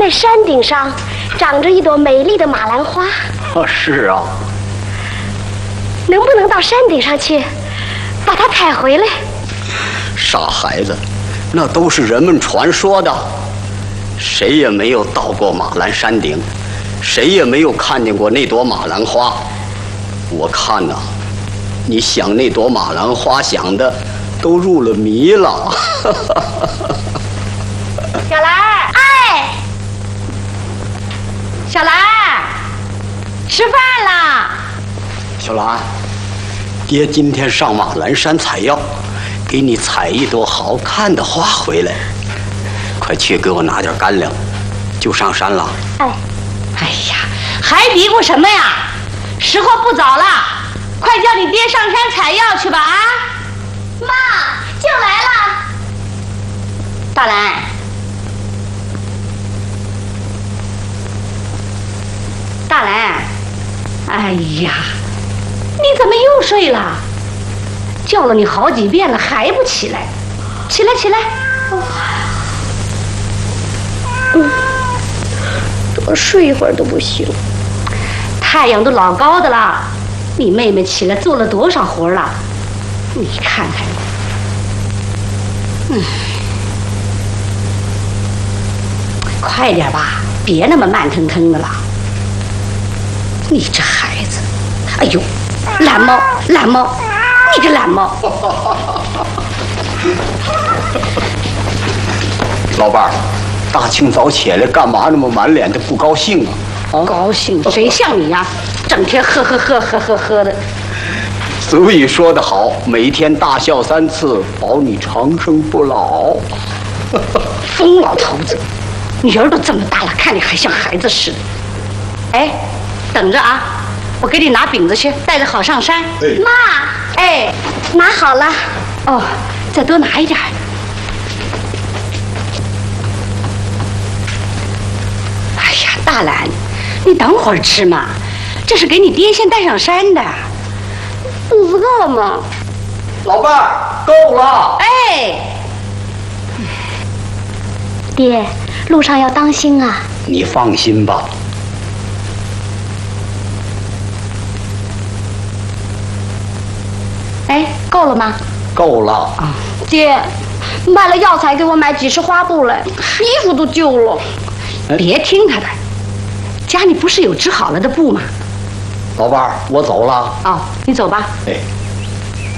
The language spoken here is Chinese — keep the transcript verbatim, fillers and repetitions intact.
在山顶上长着一朵美丽的马兰花。 哦，是啊。 能不能到山顶上去，把它采回来？ 傻孩子，那都是人们传说的，谁也没有到过马兰山顶，谁也没有看见过那朵马兰花。我看呐、啊，你想那朵马兰花想的都入了迷了。 小兰，哎，小兰，吃饭啦！ 小兰，爹今天上马兰山采药，给你采一朵好看的花回来。快去给我拿点干粮，就上山了。 哎， 哎呀，还嘀咕什么呀？时候不早了，快叫你爹上山采药去吧！啊， 妈，就来了。 大兰，大兰，哎呀，你怎么又睡了？叫了你好几遍了，还不起来？起来，起来！哦、 嗯，多睡一会儿都不行。 太阳都老高的了，你妹妹起来做了多少活了？你看看，嗯，快点吧，别那么慢腾腾的了。你这孩子，哎呦，懒猫，懒猫，你这懒猫！ 老伴儿，大清早起来干嘛那么满脸的不高兴啊？ 啊，高兴？谁像你呀、啊？整天呵呵呵呵呵呵的。 俗语说得好，每天大笑三次，保你长生不老。 疯老头子，女儿都这么大了，看你还像孩子似的。哎，等着啊，我给你拿饼子去，带着好上山。 哎、 妈， 哎， 拿好了。 哦，再多拿一点。哎呀，大兰，你等会儿吃嘛，这是给你爹先带上山的。 肚子饿吗？ 老伴儿，够了。 哎， 爹，路上要当心啊。 你放心吧。 哎，够了吗？ 够了。 啊， 爹，卖了药材给我买几十花布来，衣服都旧了。 别听他的，家里不是有织好了的布吗？ 老伴儿，我走了。 哦，你走吧。 哎。